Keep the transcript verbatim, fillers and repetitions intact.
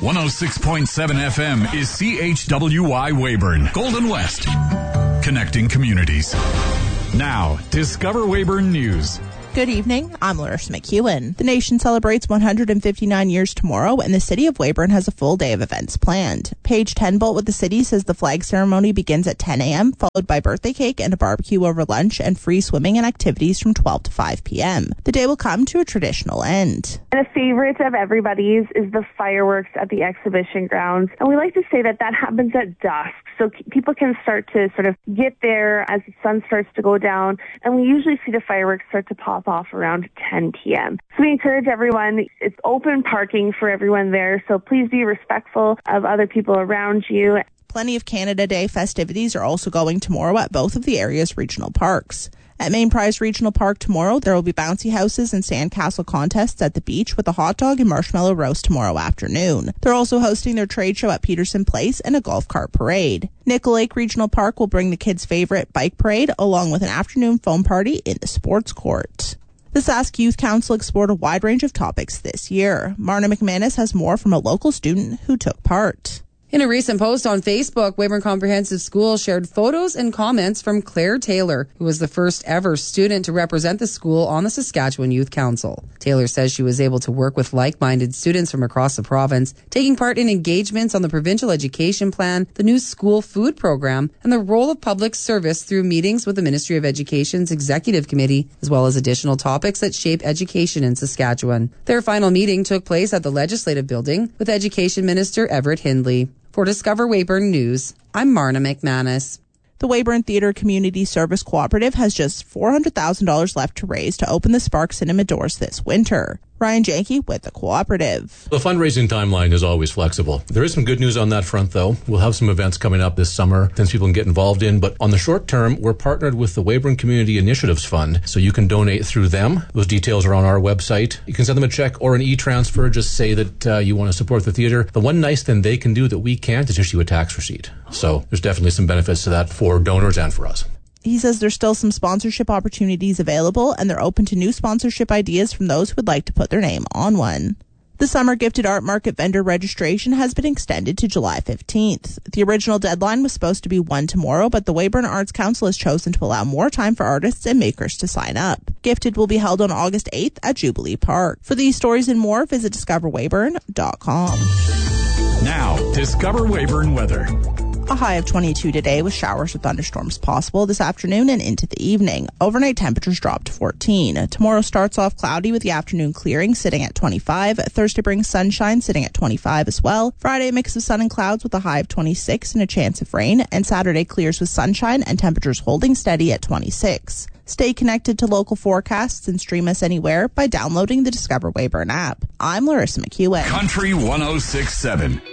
one oh six point seven F M is C H W Y Weyburn, Golden West. Connecting communities. Now, Discover Weyburn News. Good evening, I'm Larissa McEwen. The nation celebrates one hundred fifty-nine years tomorrow, and the city of Weyburn has a full day of events planned. Paige Tenbolt with the city says the flag ceremony begins at ten a.m., followed by birthday cake and a barbecue over lunch and free swimming and activities from twelve to five p.m. The day will come to a traditional end. And a favorite of everybody's is the fireworks at the exhibition grounds. And we like to say that that happens at dusk, so people can start to sort of get there as the sun starts to go down. And we usually see the fireworks start to pop off around ten p.m. So we encourage everyone, it's open parking for everyone there, so please be respectful of other people around you. Plenty of Canada Day festivities are also going tomorrow at both of the area's regional parks. At Main Prize Regional Park tomorrow, there will be bouncy houses and sandcastle contests at the beach with a hot dog and marshmallow roast tomorrow afternoon. They're also hosting their trade show at Peterson Place and a golf cart parade. Nickel Lake Regional Park will bring the kids' favorite bike parade along with an afternoon foam party in the sports court. The Sask Youth Council explored a wide range of topics this year. Marna McManus has more from a local student who took part. In a recent post on Facebook, Weyburn Comprehensive School shared photos and comments from Claire Taylor, who was the first ever student to represent the school on the Saskatchewan Youth Council. Taylor says she was able to work with like-minded students from across the province, taking part in engagements on the provincial education plan, the new school food program, and the role of public service through meetings with the Ministry of Education's Executive Committee, as well as additional topics that shape education in Saskatchewan. Their final meeting took place at the Legislative Building with Education Minister Everett Hindley. For Discover Weyburn News, I'm Marna McManus. The Weyburn Theatre Community Service Cooperative has just four hundred thousand dollars left to raise to open the Spark Cinema doors this winter. Ryan Janke with the cooperative. The fundraising timeline is always flexible. There is some good news on that front, though. We'll have some events coming up this summer, things people can get involved in. But on the short term, we're partnered with the Weyburn Community Initiatives Fund, so you can donate through them. Those details are on our website. You can send them a check or an e-transfer. Just say that uh, you want to support the theater. The one nice thing they can do that we can't is issue a tax receipt. So there's definitely some benefits to that for donors and for us. He says there's still some sponsorship opportunities available, and they're open to new sponsorship ideas from those who would like to put their name on one. The Summer Gifted Art Market vendor registration has been extended to July fifteenth. The original deadline was supposed to be one tomorrow, but the Weyburn Arts Council has chosen to allow more time for artists and makers to sign up. Gifted will be held on August eighth at Jubilee Park. For these stories and more, visit discover weyburn dot com. Now, Discover Weyburn weather. A high of twenty-two today with showers or thunderstorms possible this afternoon and into the evening. Overnight temperatures drop to fourteen. Tomorrow starts off cloudy with the afternoon clearing sitting at twenty-five. Thursday brings sunshine sitting at twenty-five as well. Friday a mix of sun and clouds with a high of twenty-six and a chance of rain. And Saturday clears with sunshine and temperatures holding steady at twenty-six. Stay connected to local forecasts and stream us anywhere by downloading the Discover Weyburn app. I'm Larissa McEwen. Country one oh six point seven.